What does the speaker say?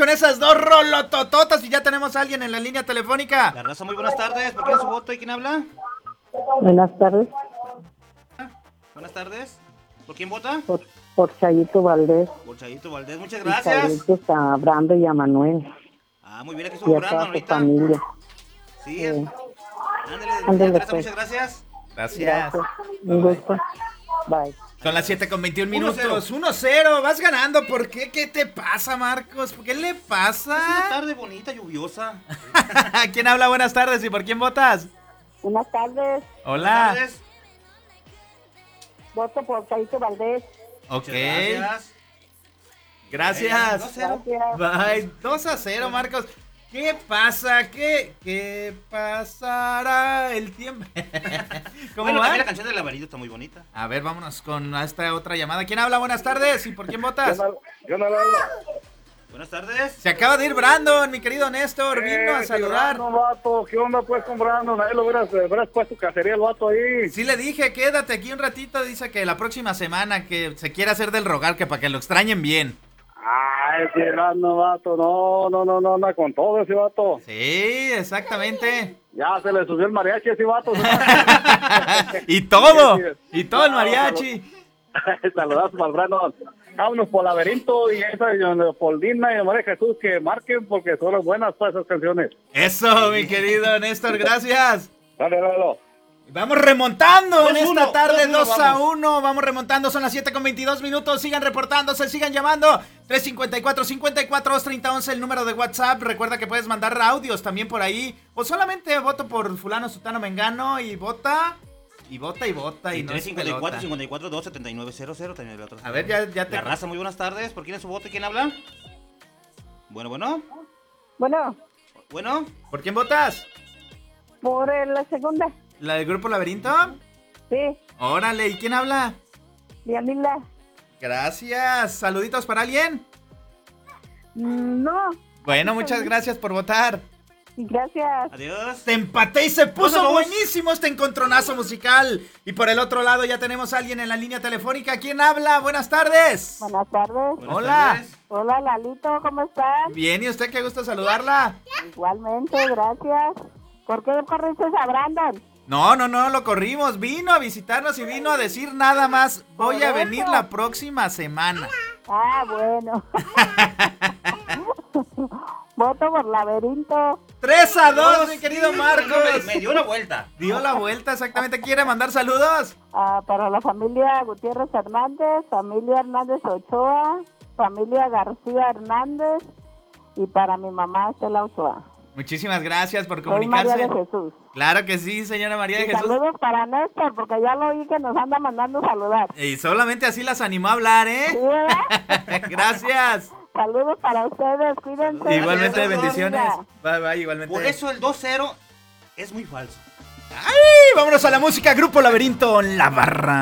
con esas dos rolotototas y ya tenemos a alguien en la línea telefónica. La raza, muy buenas tardes. ¿Por quién es su voto y quién habla? Buenas tardes, Buenas tardes. ¿Por quién vota? por Chayito Valdés. Por Chayito Valdés. Muchas Y gracias. saludos a Brando y a Manuel Ah, muy bien, aquí y estuvo a Brandon toda su ahorita. familia. Sí. Ándale, Ándale, Teresa, pues. muchas gracias. Gracias. Un gusto. Bye. Son las 7:21 minutos. 1-0. 1-0, vas ganando. ¿Por qué? ¿Qué te pasa, Marcos? ¿Qué le Es una pasa? tarde bonita, lluviosa. ¿Quién habla? Buenas tardes. ¿Y por quién votas? Buenas tardes, Hola. Buenas tardes. voto por Chayito Valdés. Ok. Muchas gracias. Gracias. 2-0. Gracias. Bye. 2-0, Marcos. ¿Qué pasa? ¿Qué pasará el tiempo? ¿Cómo Bueno, va? también la canción del laberinto está muy bonita. A ver, vámonos con esta otra llamada. ¿Quién habla? Buenas tardes. ¿Y por quién votas? Yo no lo hago. Buenas tardes. Se acaba de ir Brandon, mi querido Néstor. Vino a saludar. No, vato, ¿qué onda pues con Brandon? Ahí lo hubieras puesto cacería el vato ahí. Sí le dije, quédate aquí un ratito. Dice que la próxima semana que se quiere hacer del rogar, que para que lo extrañen bien. Ay, ese Brandon, vato, no, anda con todo ese vato. Sí, exactamente. Ya se le subió el mariachi a ese vato. Y todo el mariachi. Saludazos para el Brandon. Vámonos por Laberinto y esa por Dina y María Jesús que marquen porque son las buenas para esas canciones. Eso, mi querido Néstor, gracias. Dale. Vamos remontando en 2-1, esta tarde, 2-1, 2-1. Vamos remontando, son las 7:22 minutos. Sigan reportándose, sigan llamando. 354-54-230-11, el número de WhatsApp. Recuerda que puedes mandar audios también por ahí. O solamente voto por fulano, sutano, mengano y vota. Y vota. Y no es 354 pelota. 54 279 00 también el otro. A ver, ya te... La raza, muy buenas tardes. ¿Por quién es su voto y quién habla? Bueno. Bueno, ¿Por quién votas? por la segunda. ¿La del Grupo Laberinto? Sí, Órale, ¿y quién habla? Dianila. Gracias. ¿Saluditos para alguien? No, Bueno, muchas gracias por votar. gracias. Adiós. Te empaté y se puso 2-2. buenísimo este encontronazo musical. Y por el otro lado ya tenemos a alguien en la línea telefónica. ¿Quién habla? Buenas tardes. Buenas tardes. Buenas Hola. tardes. Hola, Lalito, ¿cómo estás? Bien, ¿y usted qué gusto saludarla? Igualmente, gracias. ¿Por qué corriste a Brandon? No, lo corrimos. Vino a visitarnos y vino a decir nada más. Voy a Por venir eso. la próxima semana. Ah, bueno. Voto por Laberinto. 3-2, mi querido Sí, Marcos. no, me dio la vuelta. Dio la vuelta, exactamente. ¿Quiere mandar saludos? Para la familia Gutiérrez Hernández, familia Hernández Ochoa, familia García Hernández y para mi mamá Estela Ochoa. Muchísimas gracias por Soy María comunicarse. de Jesús. Claro que sí, señora María de Y Jesús. saludos para Néstor, porque ya lo oí que nos anda mandando saludar. Y solamente así las animó a hablar, ¿Sí, ¿eh? verdad? Gracias. Saludos para ustedes, cuídense. Igualmente, Gracias, bendiciones. Bendiga. Bye, igualmente. Por eso el 2-0 es muy falso. ¡Ay! Vámonos a la música. Grupo Laberinto, La Barra.